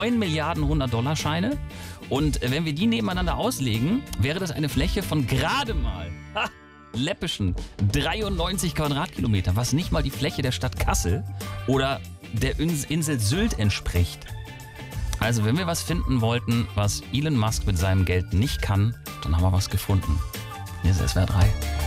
9 Milliarden 100-Dollar-Scheine. Und wenn wir die nebeneinander auslegen, wäre das eine Fläche von gerade mal läppischen 93 Quadratkilometern, was nicht mal die Fläche der Stadt Kassel oder der Insel Sylt entspricht. Also wenn wir was finden wollten, was Elon Musk mit seinem Geld nicht kann, dann haben wir was gefunden. Hier ist SWR 3.